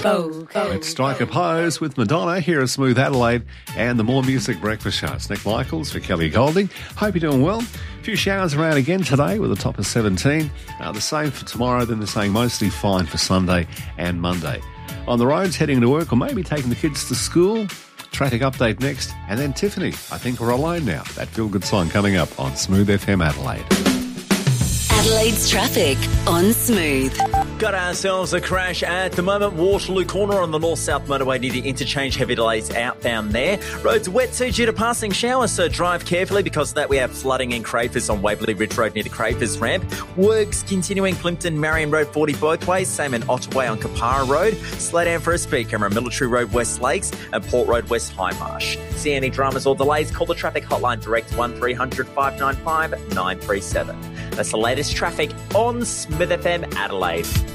Let's strike a pose with Madonna here at Smooth Adelaide and the More Music Breakfast Show. It's Nick Michaels for Kelly Golding. Hope you're doing well. A few showers around again today with a top of 17. The same for tomorrow, then they're saying mostly fine for Sunday and Monday. On the roads, heading to work or maybe taking the kids to school. Traffic update next. And then Tiffany, I think we're alone now. That feel-good song coming up on Smooth FM Adelaide. Adelaide's traffic on Smooth. Got ourselves a crash at the moment. Waterloo Corner on the north-south motorway near the interchange. Heavy delays outbound there. Roads wet too due to passing showers, so drive carefully. Because of that, we have flooding in Crayfors on Waverley Ridge Road near the Crayfors ramp. Works continuing Plimpton, Marion Road 40 both ways. Same in Ottaway on Kapara Road. Slow down for a speed camera. Military Road West Lakes and Port Road West Highmarsh. See any dramas or delays? Call the traffic hotline direct 1300 595 937. That's the latest traffic on Smith FM Adelaide.